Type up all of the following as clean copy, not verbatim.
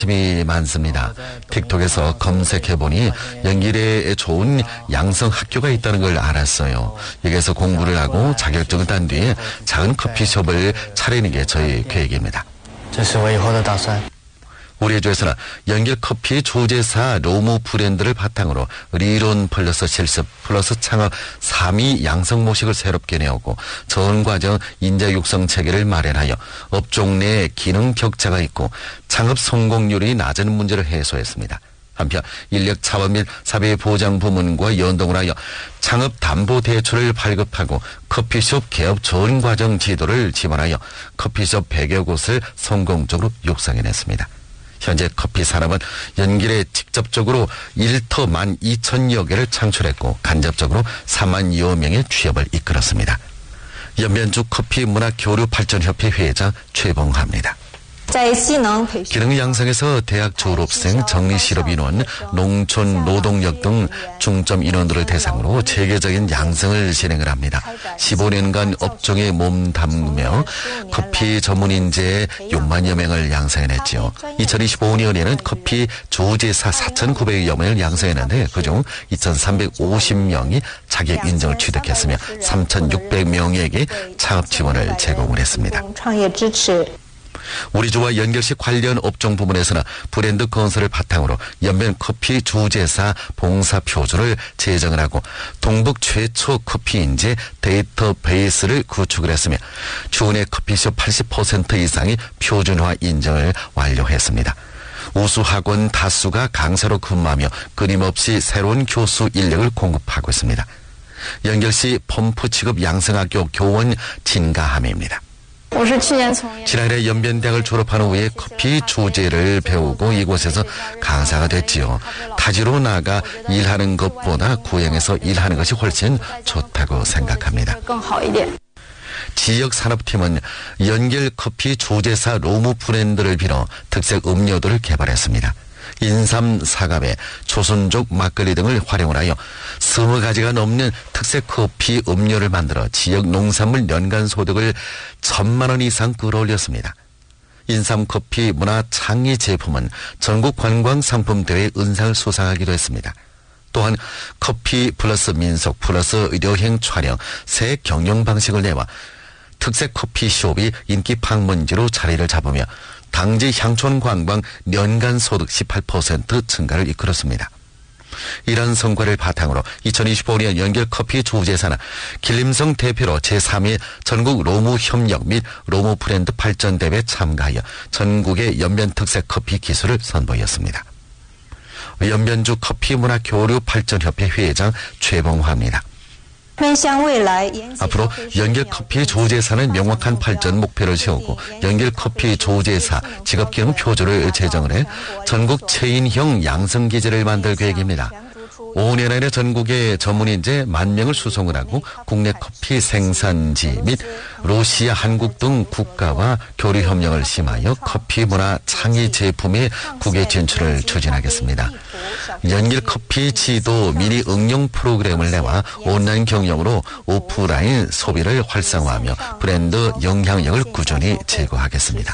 이 많습니다. 틱톡에서 검색해보니 연길에 좋은 양성 학교가 있다는 걸 알았어요. 여기에서 공부를 하고 자격증을 딴 뒤에 작은 커피숍을 차리는 게 저희 계획입니다. 우리 주에서는 연길 커피 조제사 로무 브랜드를 바탕으로 리론 플러스 실습 플러스 창업 3위 양성 모식을 새롭게 내오고 전과정 인재 육성 체계를 마련하여 업종 내 기능 격차가 있고 창업 성공률이 낮은 문제를 해소했습니다. 한편 인력 차원 및 사회 보장 부문과 연동을 하여 창업 담보 대출을 발급하고 커피숍 개업 전 과정 지도를 지원하여 커피숍 100여 곳을 성공적으로 육성해냈습니다. 현재 커피 산업은 연길에 직접적으로 1터 12,000여 개를 창출했고 간접적으로 32여 명의 취업을 이끌었습니다. 연변주 커피 문화 교류 발전협회 회장 최봉화입니다. 기능 양성에서 대학 졸업생, 정리실업 인원, 농촌 노동력 등 중점 인원들을 대상으로 체계적인 양성을 진행을 합니다. 15년간 업종에 몸담으며 커피 전문 인재 6만여 명을 양성해냈죠. 2025년에는 커피 조제사 4,900여 명을 양성했는데 그중 2,350명이 자격 인정을 취득했으며 3,600명에게 창업 지원을 제공을 했습니다. 우리주와 연결시 관련 업종 부문에서는 브랜드 건설을 바탕으로 연변 커피 조제사 봉사표준을 제정을 하고 동북 최초 커피 인재 데이터베이스를 구축을 했으며 주내 커피숍 80% 이상이 표준화 인정을 완료했습니다. 우수학원 다수가 강사로 근무하며 끊임없이 새로운 교수 인력을 공급하고 있습니다. 연결시 펌프 취급 양성학교 교원 진가함입니다. 지난해 연변대학을 졸업한 후에 커피 조제를 배우고 이곳에서 강사가 됐지요. 타지로 나가 일하는 것보다 고향에서 일하는 것이 훨씬 좋다고 생각합니다. 지역산업팀은 연길 커피 조제사 로무 브랜드를 빌어 특색 음료들을 개발했습니다. 인삼, 사과배, 조선족 막걸리 등을 활용을 하여 20가지가 넘는 특색 커피 음료를 만들어 지역 농산물 연간 소득을 1,000만 원 이상 끌어올렸습니다. 인삼커피 문화 창의 제품은 전국 관광상품대회 은상을 수상하기도 했습니다. 또한 커피 플러스 민속 플러스 여행 촬영 새 경영 방식을 내와 특색 커피숍이 인기 방문지로 자리를 잡으며 당지 향촌 관광 연간 소득 18% 증가를 이끌었습니다. 이런 성과를 바탕으로 2025년 연결커피 조제사는 길림성 대표로 제3회 전국 로무 협력 및 로무 브랜드 발전 대회에 참가하여 전국의 연변 특색 커피 기술을 선보였습니다. 연변주 커피 문화 교류 발전협회 회장 최봉화입니다. 앞으로 연결커피 조제사는 명확한 발전 목표를 세우고 연결커피 조제사 직업기능 표준을 제정을 해 전국 체인형 양성기제를 만들 계획입니다. 5년 안에 전국에 전문인재 10,000명을 수송을 하고 국내 커피 생산지 및 러시아, 한국 등 국가와 교류 협력을 심하여 커피 문화 창의 제품의 국외 진출을 추진하겠습니다. 연길 커피 지도 미니 응용 프로그램을 내와 온라인 경영으로 오프라인 소비를 활성화하며 브랜드 영향력을 꾸준히 제고하겠습니다.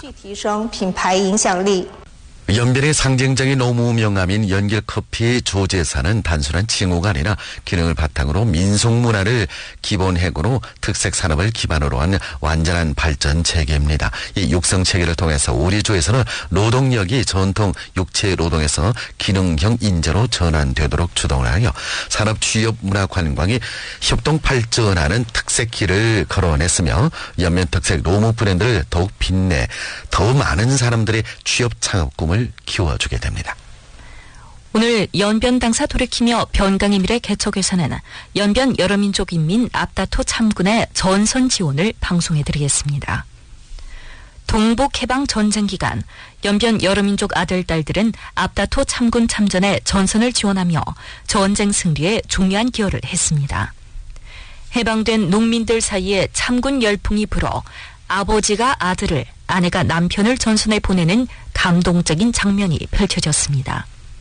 연변의 상징적인 노무 명함인 연길커피 조제사는 단순한 칭호가 아니라 기능을 바탕으로 민속문화를 기본핵으로 특색산업을 기반으로 한 완전한 발전 체계입니다. 이 육성 체계를 통해서 우리 주에서는 노동력이 전통 육체 노동에서 기능형 인재로 전환되도록 주동을 하여 산업 취업 문화 관광이 협동 발전하는 특색길을 걸어냈으며 연변 특색 노무 브랜드를 더욱 빛내 더 많은 사람들의 취업 창업 꿈을 키워주게 됩니다. 오늘 연변 당사 돌이키며 변강의 미래 개척에서는 연변 여러민족 인민 앞다토 참군의 전선 지원을 방송해드리겠습니다. 동북해방 전쟁 기간 연변 여러민족 아들, 딸들은 앞다토 참군 참전에 전선을 지원하며 전쟁 승리에 중요한 기여를 했습니다. 해방된 농민들 사이에 참군 열풍이 불어 아버지가 아들을, 아내가 남편을 전선에 보내는 감동적인 장면이 펼쳐졌습니다.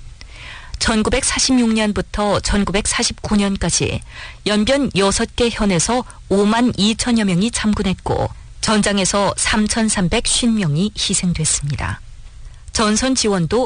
1946년부터 1949년까지 연변 6개 현에서 5만 2천여 명이 참군했고 전장에서 3,350명이 희생됐습니다. 전선 지원도